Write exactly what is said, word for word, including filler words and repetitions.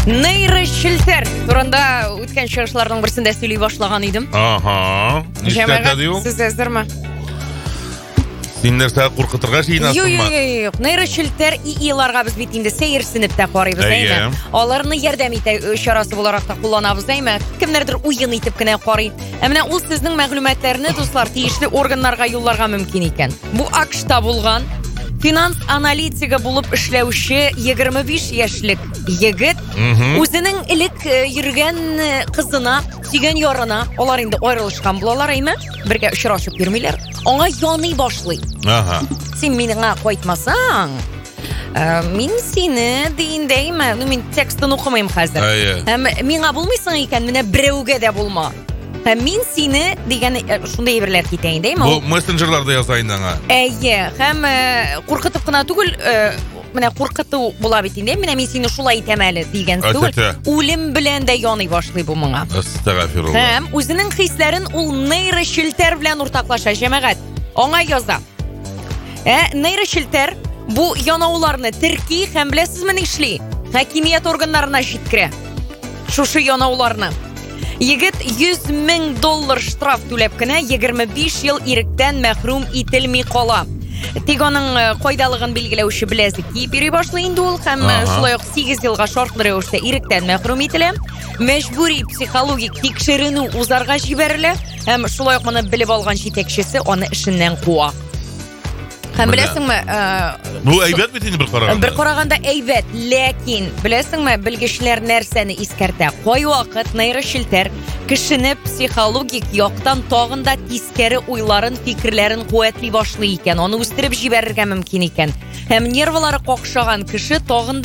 Нейрошилтер турында үткән чыгышларның берсендә сөйли башлаган идем. Аха. Нишләтә ди ул? Сез әзерме? Син нәрсә куркытырга җыенасыңмы? Юк, юк, юк. Нейрошилтер ИИларга без бит инде сәер сыйныфта карыйбыз, әйме? Аларны ярдәм итә чарасы буларак та кулланабыз, әйме? Кемнәрдер уен итеп кенә карый. Ә менә ул сезнең мәгълүматларны, дуслар, тиешле органнарга юлларга мөмкин икән. Бу АКШта булган. Финанс аналитига булып эшләүче егерме биш яшьлек егет үзенең элек йөргән кызына, сөйгән ярына, алар инде аерылышкан булалар, әйме? Бергә очрашып йөрмиләр. Аңа яный башлый. Аха. Син миңа кайтмасаң, мин сине диендәйме? Ну мин текстын укымыйм хәзер. Һәм миңа булмыйсың икән, менә берәүгә дә булма. Һәм мин сине дигән шундый әйберләр китә инде, әйме? Бу мессенджерларда язайын аңа. Әйе, һәм куркытып кына түгел, менә куркыту була бит инде. Менә мин сине шулай итәм әле дигән түгел. Үлем белән дә яный башлый бу моңа. Астагфирулла. Һәм үзенең хисләрен ул нейрошилтер белән уртаклаша, җәмәгать. Аңа яза. Ә нейрошилтер бу янауларны терки һәм беләсезме ни эшли? Хакимият органнарына җиткерә. Шушы янауларны. Егет йөз мең доллар штраф түләп кенә егерме биш ел иректән мәхрүм ителми кала. Тик аның кайдалыгын билгеләүче беләзек киеп йөри башлый инде ул һәм шулай ук сигез елга шартлы рәвештә иректән мәхрүм ителә. Мәҗбүри психологик тикшеренү узарга җибәрелә һәм шулай ук моны белеп алган җитәкчесе аны эшеннән куа. Һәм беләсеңме, бу әйбәт бит инде бер караганда. Бер караганда әйбәт, ләкин беләсеңме, белгечләр нәрсәне искәртә? Кай вакыт нейрошилтер кешене психологик яктан тагын да тискәре уйларын, фикерләрен куәтли башлый икән. Аны үстереп җибәрергә мөмкин икән. Һәм нервлары какшаган кеше тагын